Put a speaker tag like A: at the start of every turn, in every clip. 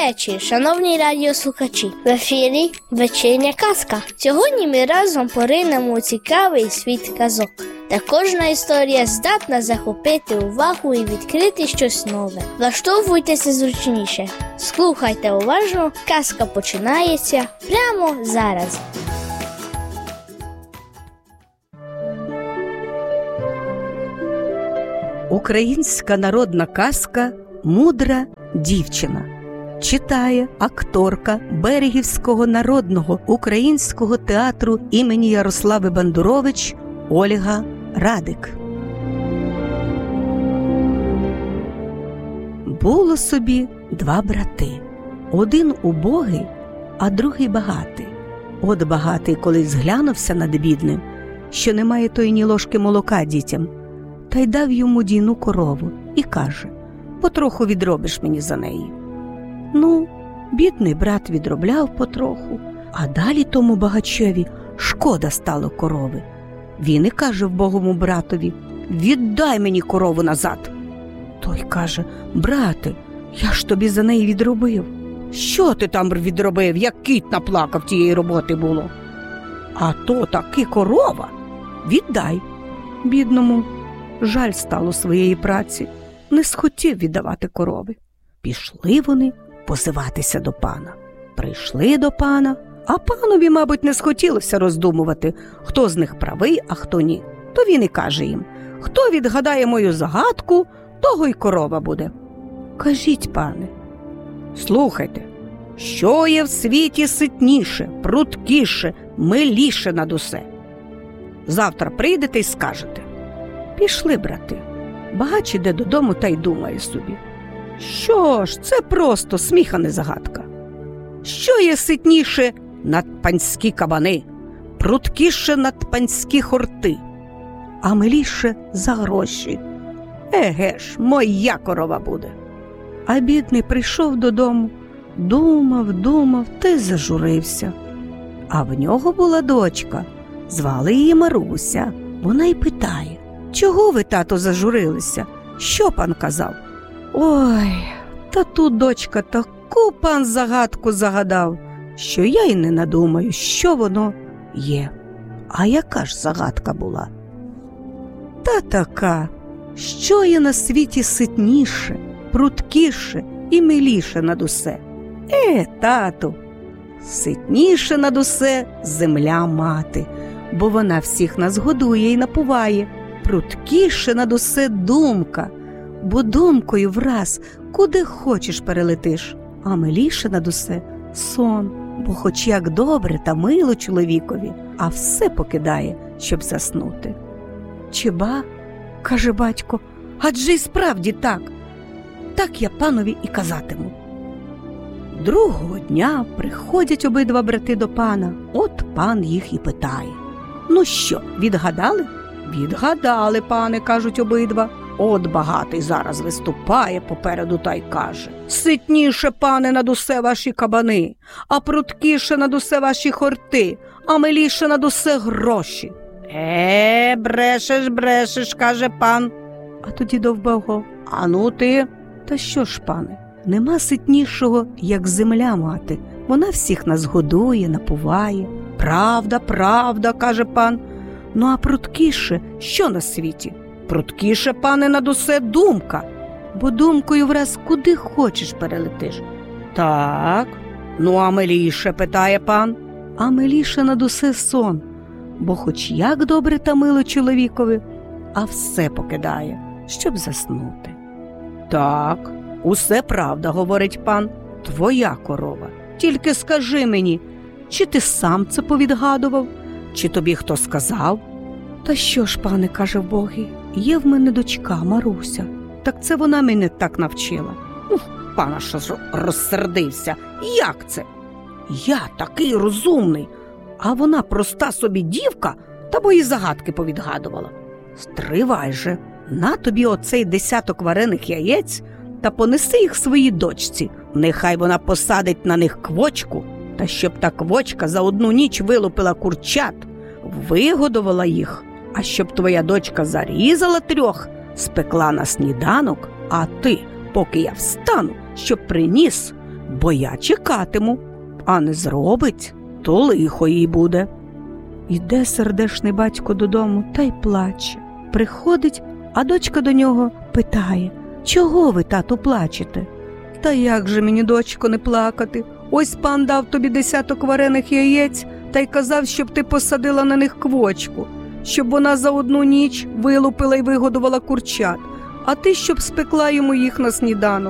A: вечір, шановні радіослухачі! В ефірі вечірня казка. Сьогодні ми разом поринемо у цікавий світ казок, де кожна історія здатна захопити увагу і відкрити щось нове. Влаштовуйтеся зручніше, слухайте уважно, казка починається прямо зараз.
B: Українська народна казка «Мудра дівчина». Читає акторка Берегівського народного українського театру імені Ярослави Бандурович Ольга Радик. Було собі два брати. Один убогий, а другий багатий. От багатий колись зглянувся над бідним, що немає тої ні ложки молока дітям, та й дав йому дійну корову і каже: «Потроху відробиш мені за неї». Ну, бідний брат відробляв потроху, а далі тому багачеві шкода стало корови. Він і каже вбогому братові: «Віддай мені корову назад». Той каже: «Брате, я ж тобі за неї відробив». «Що ти там відробив, як кіт наплакав, тієї роботи було?» «А то таки корова, віддай». Бідному жаль стало своєї праці, не схотів віддавати корови. Пішли вони позиватися до пана. Прийшли до пана, а панові, мабуть, не схотілося роздумувати, хто з них правий, а хто ні. То він і каже їм: «Хто відгадає мою загадку, того й корова буде». «Кажіть, пане». «Слухайте, що є в світі ситніше, пруткіше, миліше над усе? Завтра прийдете й скажете». Пішли брати. Багач іде додому та й думає собі: що ж, це просто сміх, а не загадка. Що є ситніше над панські кабани, пруткіше над панські хорти, а миліше за гроші? Еге ж, моя корова буде. А бідний прийшов додому, думав та й зажурився. А в нього була дочка, звали її Маруся. Вона й питає: «Чого ви, тато, зажурилися? Що пан казав?» «Ой, та тут, дочка, таку пан загадку загадав, що я й не надумаю, що воно є». «А яка ж загадка була?» «Та така, що є на світі ситніше, пруткіше і миліше над усе?» Тату, ситніше над усе земля мати, бо вона всіх нас годує і напуває. Пруткіше над усе думка, бо думкою враз куди хочеш перелетиш. А миліше над усе сон, бо хоч як добре та мило чоловікові, а все покидає, щоб заснути». «Чеба?» – каже батько, «адже й справді так. Так я панові і казатиму». Другого дня приходять обидва брати до пана. От пан їх і питає: «Ну що, відгадали?» «Відгадали, пане», – кажуть обидва. От багатий зараз виступає попереду та й каже: «Ситніше, пане, над усе ваші кабани, а пруткіше над усе ваші хорти, а миліше над усе гроші». Брешеш, – каже пан. А тоді до вбогого: «А ну ти?» «Та що ж, пане, нема ситнішого, як земля мати. Вона всіх нас годує, напуває». Правда, – каже пан. «Ну а пруткіше що на світі?» «Пруткіше, пане, над усе думка, бо думкою враз куди хочеш перелетиш». «Так, ну а миліше?» – питає пан. «А миліше над усе сон, бо хоч як добре та мило чоловікові, а все покидає, щоб заснути». «Так, усе правда, – говорить пан, – твоя корова. Тільки скажи мені, чи ти сам це повідгадував, чи тобі хто сказав?» «Та що ж, пане, – каже вбогий, – є в мене дочка Маруся, так це вона мене так навчила». Пан аж розсердився: «Як це? Я такий розумний, а вона проста собі дівка, та бо і загадки повідгадувала». «Стривай же, на тобі оцей 10 варених яєць та понеси їх своїй дочці, нехай вона посадить на них квочку, та щоб та квочка за одну ніч вилупила курчат, вигодувала їх, а щоб твоя дочка зарізала 3, спекла на сніданок, а ти, поки я встану, щоб приніс, бо я чекатиму, а не зробить, то лихо їй буде. Іде сердешний батько додому та й плаче. Приходить, а дочка до нього питає: чого ви, тату, плачете? Та як же мені, дочко, не плакати? Ось пан дав тобі 10 варених яєць та й казав, щоб ти посадила на них квочку, щоб вона за одну ніч вилупила й вигодувала курчат, а ти щоб спекла йому їх на сніданок.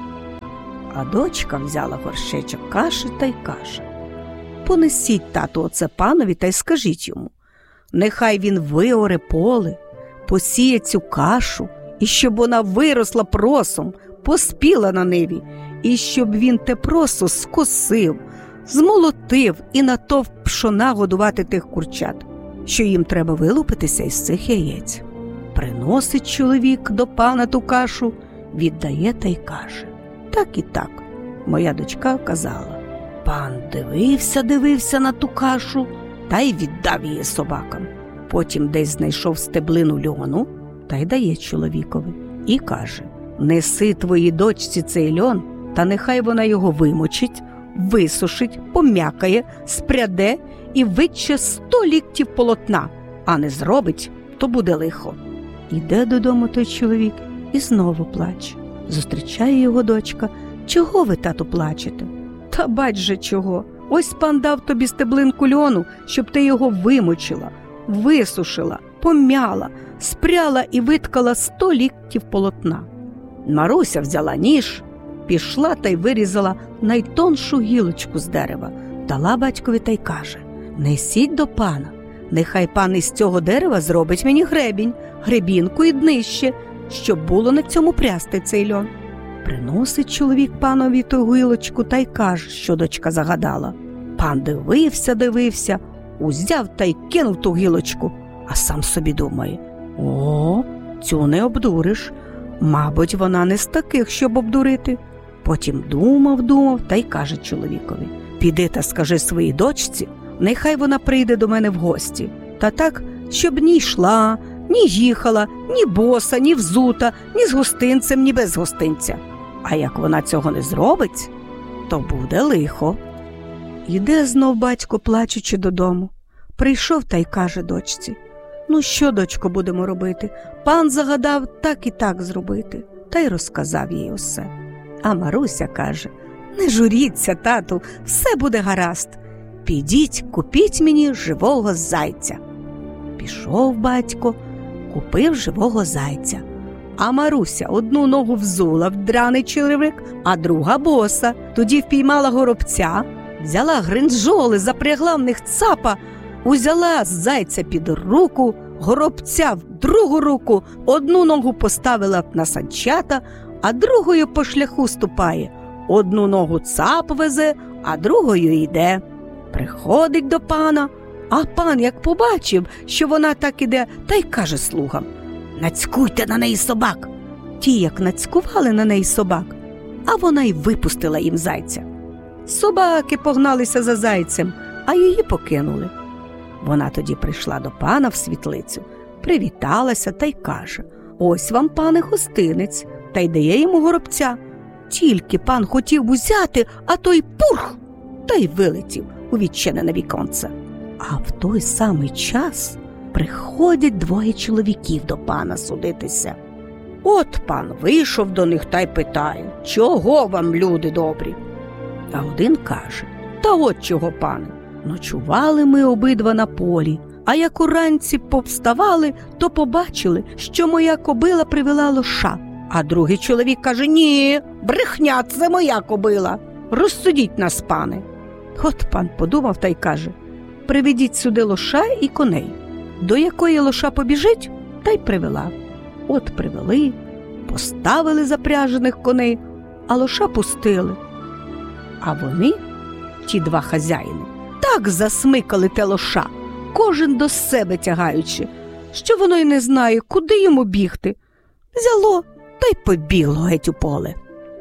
B: А дочка взяла горшечок каші та й каже: понесіть, тату, оце панові та й скажіть йому, нехай він виоре поле, посіє цю кашу, і щоб вона виросла просом, поспіла на ниві, і щоб він те просо скосив, змолотив і натовп пшона годувати тих курчат, що їм треба вилупитися із цих яєць. Приносить чоловік до пана ту кашу, віддає та й каже: так і так, моя дочка казала. Пан дивився на ту кашу та й віддав її собакам. Потім десь знайшов стеблину льону та й дає чоловікові і каже: неси твоїй дочці цей льон, та нехай вона його вимочить, висушить, пом'якає, спряде і витче 100 ліктів полотна, а не зробить, то буде лихо. Іде додому той чоловік і знову плаче. Зустрічає його дочка: чого ви, тату, плачете? Та бач же чого, ось пан дав тобі стеблинку льону, щоб ти його вимочила, висушила, пом'яла, спряла і виткала 100 ліктів полотна. Маруся взяла ніж, пішла та й вирізала найтоншу гілочку з дерева, дала батькові та й каже: несіть до пана, нехай пан із цього дерева зробить мені гребінь, гребінку і днище, щоб було на цьому прясти цей льон. Приносить чоловік панові ту гілочку та й каже, що дочка загадала. Пан дивився, узяв та й кинув ту гілочку, а сам собі думає: о, цю не обдуриш, мабуть, вона не з таких, щоб обдурити. Потім думав та й каже чоловікові: піди та скажи своїй дочці, нехай вона прийде до мене в гості, та так, щоб ні йшла, ні їхала, ні боса, ні взута, ні з гостинцем, ні без гостинця. А як вона цього не зробить, то буде лихо. Іде знов батько, плачучи, додому. Прийшов та й каже дочці: ну що, дочко, будемо робити? Пан загадав так і так зробити. Та й розказав їй усе. А Маруся каже: не журіться, тату, все буде гаразд. Підіть, купіть мені живого зайця. Пішов батько, купив живого зайця. А Маруся одну ногу взула в драний черевик, а друга боса. Тоді впіймала горобця, взяла гринджоли, запрягла в них цапа, узяла зайця під руку, горобця в другу руку, одну ногу поставила на санчата, а другою по шляху ступає. Одну ногу цап везе, а другою йде. Приходить до пана, а пан як побачив, що вона так іде, та й каже слугам: нацькуйте на неї собак. Ті, як нацькували на неї собак, а вона й випустила їм зайця. Собаки погналися за зайцем, а її покинули. Вона тоді прийшла до пана в світлицю, привіталася та й каже: ось вам, пане, гостинець, та й дає йому горобця. Тільки пан хотів узяти, а той пурх, та й вилетів у відчинене віконце. А в той самий час приходять 2 чоловіків до пана судитися. От пан вийшов до них та й питає: чого вам, люди добрі? А один каже: та от чого, пане, ночували ми обидва на полі, а як уранці повставали, то побачили, що моя кобила привела лоша. А другий чоловік каже: ні, брехня, це моя кобила, розсудіть нас, пане. От пан подумав та й каже: приведіть сюди лоша і коней. До якої лоша побіжить, та й привела. От привели, поставили запряжених коней, а лоша пустили. А вони, ті 2 хазяїни, так засмикали те лоша, кожен до себе тягаючи, що воно й не знає, куди йому бігти. Взяло та й побігло геть у поле.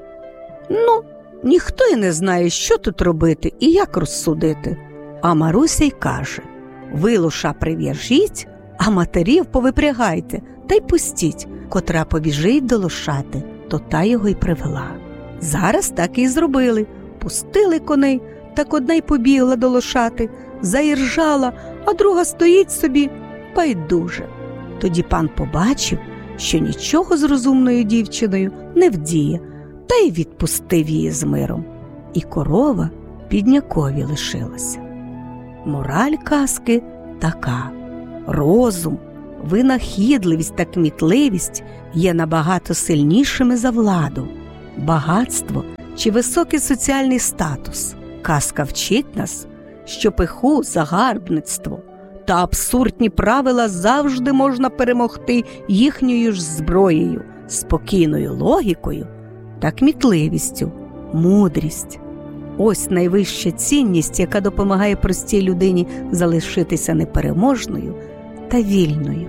B: Ну, ніхто й не знає, що тут робити і як розсудити. А Маруся й каже: ви лоша прив'яжіть, а матерів повипрягайте та й пустіть, котра побіжить до лошати, то та його й привела. Зараз так і зробили. пустили коней, так одна й побігла до лошати, заіржала, а друга стоїть собі байдуже. Тоді пан побачив, що нічого з розумною дівчиною не вдіє, та й відпустив її з миром. І корова біднякові лишилася. Мораль казки така: розум, винахідливість та кмітливість є набагато сильнішими за владу, багатство чи високий соціальний статус. Казка вчить нас, що пиху, загарбництво та абсурдні правила завжди можна перемогти їхньою ж зброєю, спокійною логікою та кмітливістю, мудрість. Ось найвища цінність, яка допомагає простій людині залишитися непереможною та вільною.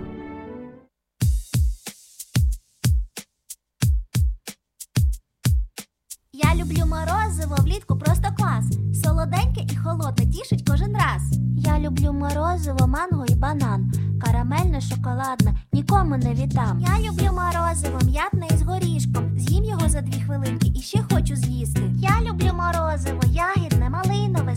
C: Я люблю морозиво, влітку просто клас. Солоденьке і холодне, тішить кожен раз. Я люблю морозиво, манго і банан. Карамельне, шоколадне, нікому не віддам. Я люблю морозиво, м'ятне із горішком. З'їм його за 2 хвилинки і ще